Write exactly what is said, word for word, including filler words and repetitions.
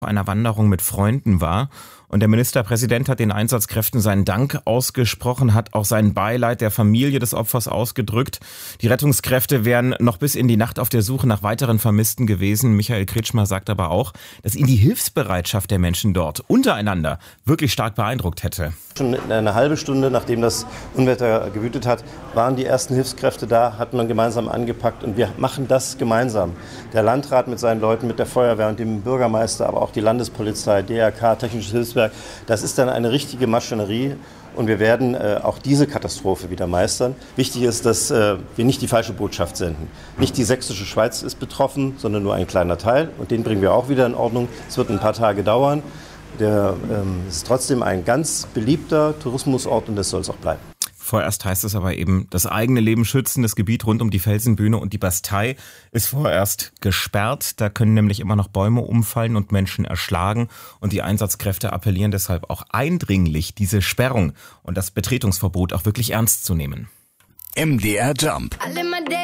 einer Wanderung mit Freunden war. Und der Ministerpräsident hat den Einsatzkräften seinen Dank ausgesprochen, hat auch sein Beileid der Familie des Opfers ausgedrückt. Die Rettungskräfte wären noch bis in die Nacht auf der Suche nach weiteren Vermissten gewesen. Michael Kretschmer sagt aber auch, dass ihn die Hilfsbereitschaft der Menschen dort untereinander wirklich stark beeindruckt hätte. Schon eine halbe Stunde, nachdem das Unwetter gewütet hat, waren die ersten Hilfskräfte da, hat man gemeinsam angepackt und wir machen das gemeinsam. Der Landrat mit seinen Leuten, mit der Feuerwehr und dem Bürgermeister, aber auch die Landespolizei, D R K, Technisches Hilfswerk. Das ist dann eine richtige Maschinerie und wir werden äh, auch diese Katastrophe wieder meistern. Wichtig ist, dass äh, wir nicht die falsche Botschaft senden. Nicht die sächsische Schweiz ist betroffen, sondern nur ein kleiner Teil und den bringen wir auch wieder in Ordnung. Es wird ein paar Tage dauern. Der ähm, ist trotzdem ein ganz beliebter Tourismusort und das soll es auch bleiben. Vorerst heißt es aber eben, das eigene Leben schützen. Das Gebiet rund um die Felsenbühne und die Bastei ist vorerst gesperrt. Da können nämlich immer noch Bäume umfallen und Menschen erschlagen. Und die Einsatzkräfte appellieren deshalb auch eindringlich, diese Sperrung und das Betretungsverbot auch wirklich ernst zu nehmen. M D R Jump.